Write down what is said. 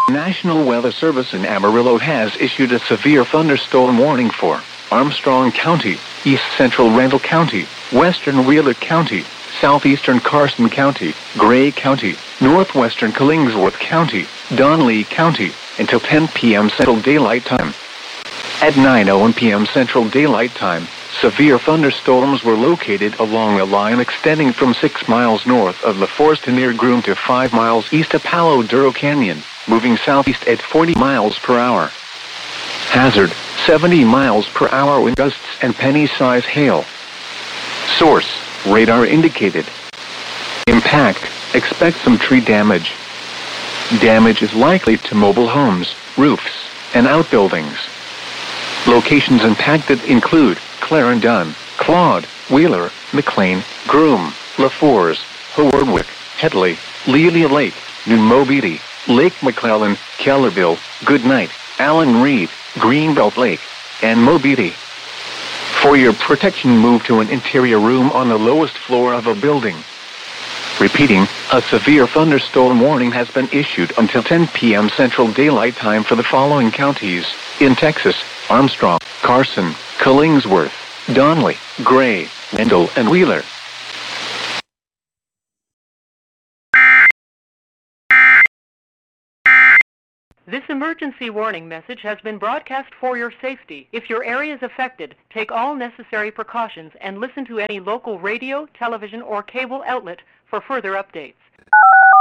National Weather Service in Amarillo has issued a severe thunderstorm warning for Armstrong County, East Central Randall County, Western Wheeler County, Southeastern Carson County, Gray County, Northwestern Killingsworth County, Donley County, until 10 p.m. Central Daylight Time. At 9:01 p.m. Central Daylight Time, severe thunderstorms were located along a line extending from 6 miles north of La Force to near Groom to 5 miles east of Palo Duro Canyon, moving southeast at 40 miles per hour. Hazard, 70 miles per hour wind gusts and penny-size hail. Source, radar indicated. Impact, expect some tree damage. Damage is likely to mobile homes, roofs, and outbuildings. Locations impacted include Clarendon, Claude, Wheeler, McLean, Groom, La Force, Howardwick, Headley, Lelia Lake, New Mobeetie, Lake McClellan, Kellerville, Goodnight, Allen Reed, Greenbelt Lake, and Mobeetie. For your protection, move to an interior room on the lowest floor of a building. Repeating, a severe thunderstorm warning has been issued until 10 p.m. Central Daylight Time for the following counties in Texas: Armstrong, Carson, Killingsworth, Donley, Gray, Randall, and Wheeler. This emergency warning message has been broadcast for your safety. If your area is affected, take all necessary precautions and listen to any local radio, television, or cable outlet for further updates.